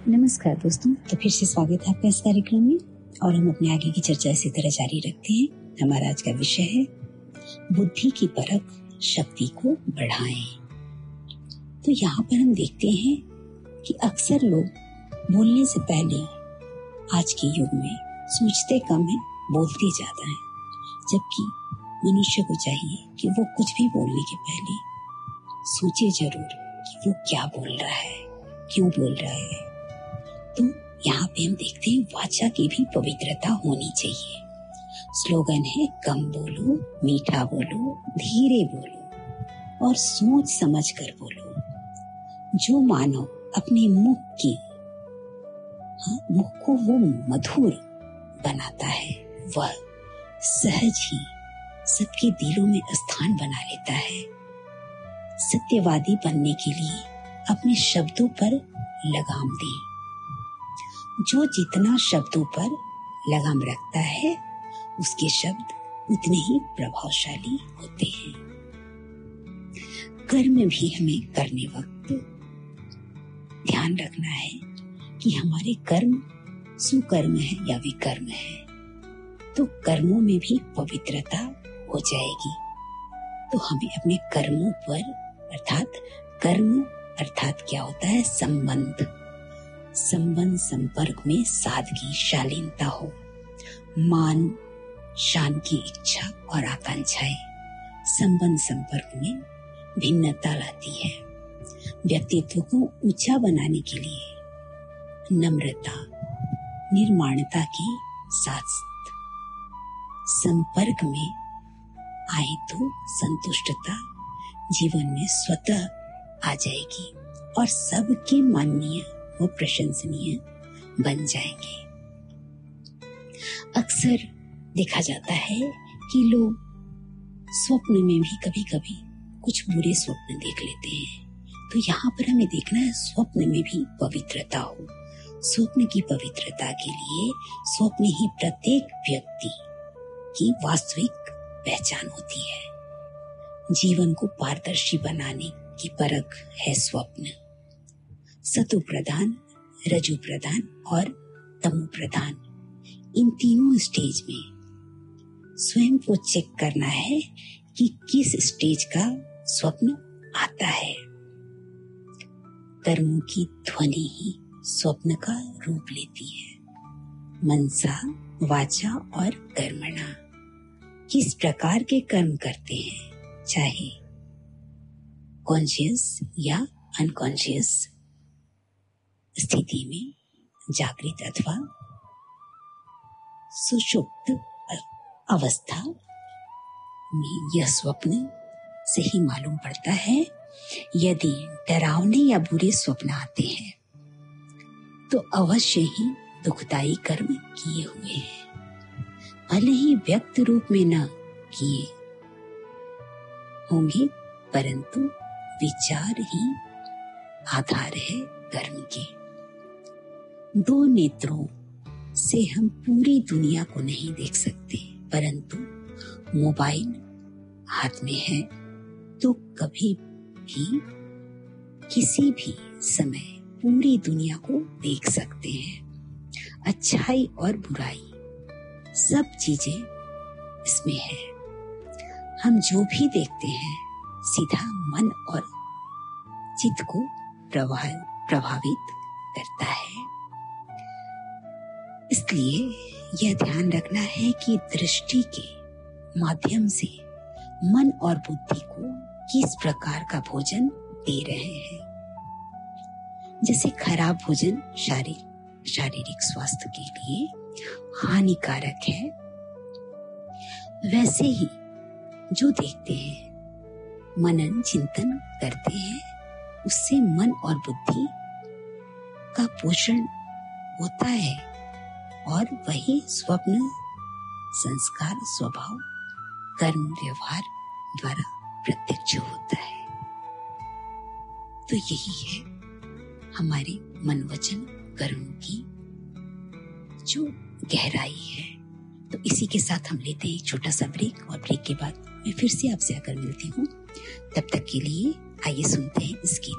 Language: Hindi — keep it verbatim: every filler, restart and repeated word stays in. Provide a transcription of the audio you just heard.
नमस्कार दोस्तों, तो फिर से स्वागत है आपका इस कार्यक्रम में। और हम अपने आगे की चर्चा इसी तरह जारी रखते हैं। हमारा आज का विषय है बुद्धि की परख शक्ति को बढ़ाएं। तो यहाँ पर हम देखते हैं कि अक्सर लोग बोलने से पहले आज के युग में सोचते कम है, बोलते ज्यादा है, जबकि मनुष्य को चाहिए कि वो कुछ भी बोलने के पहले सोचे जरूर कि वो क्या बोल रहा है, क्यों बोल रहा है। तो यहाँ पे हम देखते हैं वाचा की भी पवित्रता होनी चाहिए। स्लोगन है कम बोलो, मीठा बोलो, धीरे बोलो और सोच समझ कर बोलो। जो मानव अपने मुख की हाँ, मुख को वो मधुर बनाता है, वह सहज ही सबके दिलों में स्थान बना लेता है। सत्यवादी बनने के लिए अपने शब्दों पर लगाम दे। जो जितना शब्दों पर लगाम रखता है, उसके शब्द उतने ही प्रभावशाली होते हैं। कर्म भी हमें करने वक्त ध्यान रखना है कि हमारे कर्म सुकर्म है या विकर्म है, तो कर्मों में भी पवित्रता हो जाएगी। तो हमें अपने कर्मों पर अर्थात कर्म अर्थात क्या होता है, संबंध संबंध संपर्क में सादगी, शालीनता हो, मान शान की इच्छा और आकांक्षाएं संबंध संपर्क में भिन्नता लाती है। व्यक्तित्व को ऊंचा बनाने के लिए नम्रता, निर्माणता के साथ संपर्क में आए तो संतुष्टता जीवन में स्वतः आ जाएगी और सबके माननीय व प्रशंसनीय बन जाएंगे। अक्सर देखा जाता है कि लोग स्वप्न में भी कभी कभी कुछ बुरे स्वप्न देख लेते हैं। तो यहाँ पर हमें देखना है स्वप्न में भी पवित्रता हो। स्वप्न की पवित्रता के लिए स्वप्न ही प्रत्येक व्यक्ति की वास्तविक पहचान होती है। जीवन को पारदर्शी बनाने की परख है स्वप्न। सतो प्रधान, रजो प्रधान और तमो प्रधान, इन तीनों स्टेज में स्वयं को चेक करना है कि किस स्टेज का स्वप्न आता है। कर्मों की ध्वनि ही स्वप्न का रूप लेती है। मनसा, वाचा और कर्मणा, किस प्रकार के कर्म करते हैं, चाहे कॉन्शियस या अनकॉन्शियस स्थिति में, जागृत अथवा सुषुप्त अवस्था में, यह स्वप्न से ही मालूम पड़ता है। यदि डरावने या बुरे स्वप्न आते हैं तो अवश्य ही दुखदायी कर्म किए हुए हैं, भले ही व्यक्त रूप में न किए होंगे, परंतु विचार ही आधार है कर्म के। दो नेत्रों से हम पूरी दुनिया को नहीं देख सकते, परंतु मोबाइल हाथ में है तो कभी भी किसी भी समय पूरी दुनिया को देख सकते हैं। अच्छाई और बुराई सब चीजें इसमें है। हम जो भी देखते हैं सीधा मन और चित्त को प्रभावित करता है। इसलिए यह ध्यान रखना है कि दृष्टि के माध्यम से मन और बुद्धि को किस प्रकार का भोजन दे रहे हैं। जैसे खराब भोजन शारीरिक शारीरिक स्वास्थ्य के लिए हानिकारक है, वैसे ही जो देखते हैं, मनन चिंतन करते हैं, उससे मन और बुद्धि का पोषण होता है और वही स्वप्न, संस्कार, स्वभाव, कर्म, व्यवहार द्वारा प्रत्यक्ष होता है। तो यही है हमारे मन वचन कर्म की जो गहराई है। तो इसी के साथ हम लेते हैं एक छोटा सा ब्रेक और ब्रेक के बाद मैं फिर से आपसे आकर मिलती हूँ। तब तक के लिए आइए सुनते हैं इस गीत